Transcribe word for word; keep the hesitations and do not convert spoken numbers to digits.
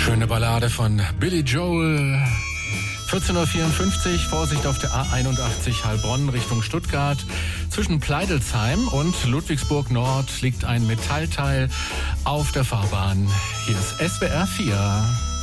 Schöne Ballade von Billy Joel. vierzehn Uhr vierundfünfzig, Vorsicht auf der A einundachtzig Heilbronn Richtung Stuttgart. Zwischen Pleidelsheim und Ludwigsburg Nord liegt ein Metallteil auf der Fahrbahn. Hier ist S W R vier.